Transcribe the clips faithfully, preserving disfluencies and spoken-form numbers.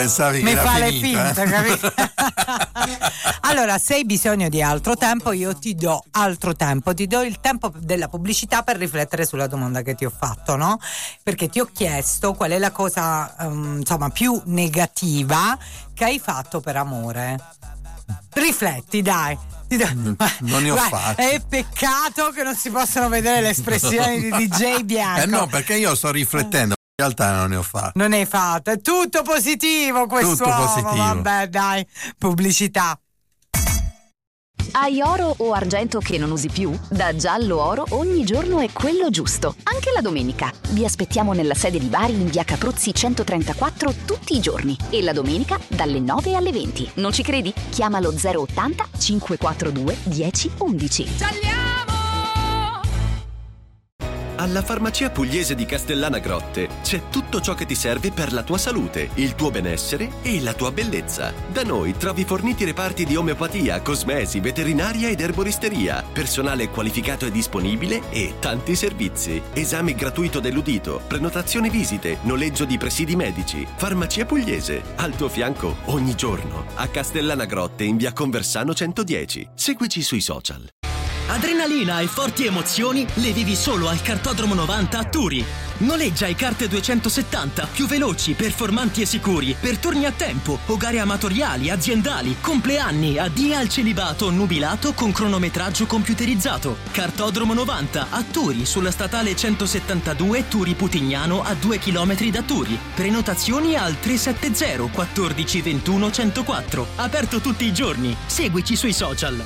Pensavi che mi era fa le finita, finte, eh? capito? Allora, se hai bisogno di altro tempo, io ti do altro tempo, ti do il tempo della pubblicità per riflettere sulla domanda che ti ho fatto, no? Perché ti ho chiesto qual è la cosa um, insomma più negativa che hai fatto per amore. Rifletti, dai. Non ne ho fatti. È peccato che non si possano vedere le espressioni di D J Bianco. Eh no, perché io sto riflettendo. In realtà non ne ho fatto. Non hai fatto, è tutto positivo quest'uomo. Tutto positivo. Vabbè, dai, pubblicità. Hai oro o argento che non usi più? Da Giallo Oro ogni giorno è quello giusto, anche la domenica. Vi aspettiamo nella sede di Bari in via Capruzzi centotrentaquattro tutti i giorni e la domenica dalle nove alle venti. Non ci credi? Chiamalo zero ottanta cinquecentoquarantadue dieci undici. Alla farmacia pugliese di Castellana Grotte c'è tutto ciò che ti serve per la tua salute, il tuo benessere e la tua bellezza. Da noi trovi forniti reparti di omeopatia, cosmesi, veterinaria ed erboristeria, personale qualificato e disponibile e tanti servizi. Esame gratuito dell'udito, prenotazione visite, noleggio di presidi medici. Farmacia pugliese, al tuo fianco ogni giorno. A Castellana Grotte in via Conversano centodieci. Seguici sui social. Adrenalina e forti emozioni le vivi solo al Kartodromo novanta a Turi. Noleggia i kart duecentosettanta più veloci, performanti e sicuri per turni a tempo o gare amatoriali, aziendali, compleanni, addii al celibato nubilato con cronometraggio computerizzato. Kartodromo novanta a Turi sulla statale centosettantadue Turi Putignano a due chilometri da Turi. Prenotazioni al tre sette zero quattordici ventuno centoquattro. Aperto tutti i giorni. Seguici sui social.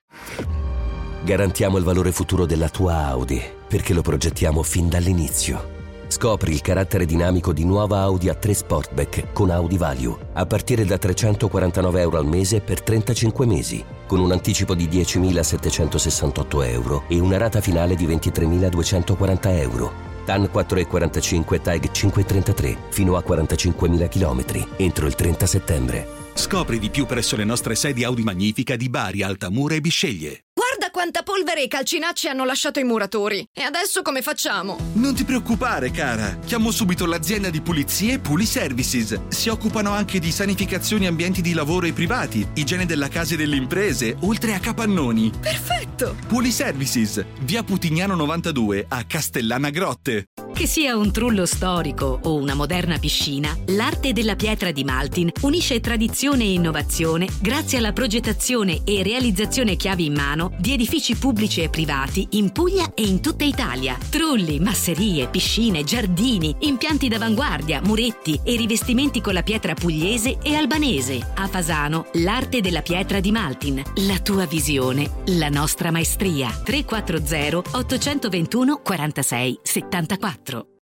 Garantiamo il valore futuro della tua Audi, perché lo progettiamo fin dall'inizio. Scopri il carattere dinamico di nuova Audi A tre Sportback con Audi Value, a partire da trecentoquarantanove euro al mese per trentacinque mesi, con un anticipo di diecimilasettecentosessantotto euro e una rata finale di ventitremiladuecentoquaranta euro. T A N quattro virgola quarantacinque T A G cinque virgola trentatré, fino a quarantacinquemila chilometri, entro il trenta settembre. Scopri di più presso le nostre sedi Audi Magnifica di Bari, Altamura e Bisceglie. Guarda quanta polvere i calcinacci hanno lasciato i muratori. E adesso come facciamo? Non ti preoccupare, cara. Chiamo subito l'azienda di pulizie Puli Services. Si occupano anche di sanificazioni ambienti di lavoro e privati, igiene della casa e delle imprese, oltre a capannoni. Perfetto! Puli Services, via Putignano novantadue a Castellana Grotte. Che sia un trullo storico o una moderna piscina, l'arte della pietra di Maltin unisce tradizione e innovazione grazie alla progettazione e realizzazione chiavi in mano di edifici pubblici e privati in Puglia e in tutta Italia. Trulli, masserie, piscine, giardini, impianti d'avanguardia, muretti e rivestimenti con la pietra pugliese e albanese. A Fasano, l'arte della pietra di Maltin. La tua visione, la nostra maestria. tre quattro zero otto due uno quarantasei settantaquattro.